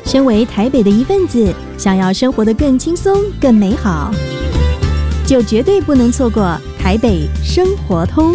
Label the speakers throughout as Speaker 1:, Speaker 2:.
Speaker 1: 身为台北的一份子，想要生活得更轻松、更美好，就绝对不能错过台北生活通。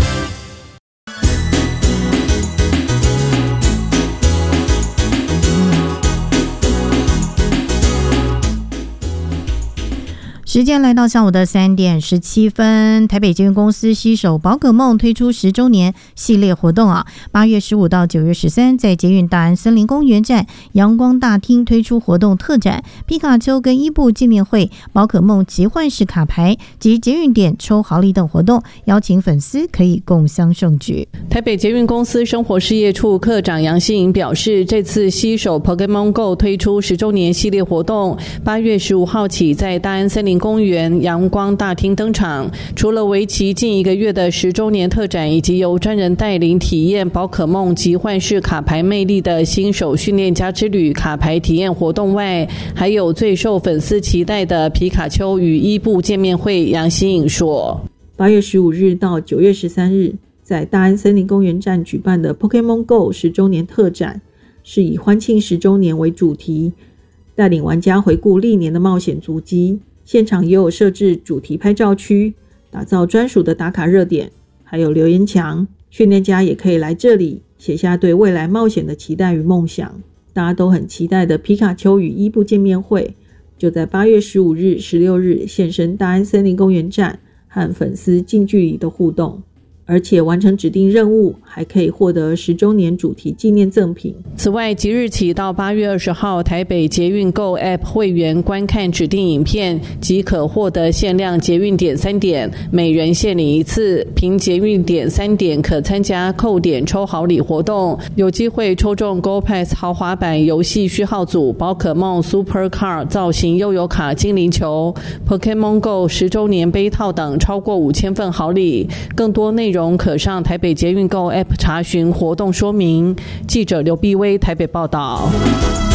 Speaker 2: 时间来到下午的3点17分，台北捷运公司携手宝可梦推出10周年系列活动8月15到9月13，在捷运大安森林公园站阳光大厅推出活动特展，皮卡丘跟伊布见面会、宝可梦集换式卡牌及捷运点抽好礼等活动，邀请粉丝可以共襄盛举。
Speaker 3: 台北捷运公司生活事业处科长杨希颖表示，这次携手 Pokémon Go 推出10周年系列活动，8月15号起在大安森林公园阳光大厅登场。除了为期近1个月的10周年特展，以及由专人带领体验宝可梦集换式卡牌魅力的新手训练家之旅卡牌体验活动外，还有最受粉丝期待的皮卡丘与伊布见面会。杨希颖说
Speaker 4: ，8月15日到9月13日在大安森林公园站举办的 Pokémon Go 10周年特展，是以欢庆10周年为主题，带领玩家回顾历年的冒险足迹。现场也有设置主题拍照区，打造专属的打卡热点，还有留言墙，训练家也可以来这里写下对未来冒险的期待与梦想。大家都很期待的皮卡丘与伊布见面会，就在8月15日、16日现身大安森林公园站，和粉丝近距离的互动。而且完成指定任务还可以获得10周年主题纪念赠品。
Speaker 3: 此外，即日起到8月20号，台北捷运 Go App 会员观看指定影片即可获得限量捷运点3点，每人限领1次。凭捷运点3点可参加扣点抽好礼活动，有机会抽中 Go Pass 豪华版游戏序号组、宝可梦 Super Car 造型悠游卡精灵球、Pokémon Go 10周年杯套等超过5000份好礼。更多内容可上台北捷运 Go App 查询活动说明。记者刘碧薇台北报道。